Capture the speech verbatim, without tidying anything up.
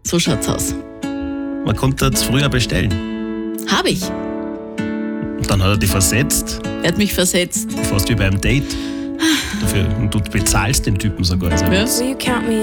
So schaut's aus. Man konnte es früher bestellen. Habe ich. Dann hat er dich versetzt, Er hat mich versetzt. fast wie beim Date. Dafür, und du bezahlst den Typen sogar. Also Ja. Will you count me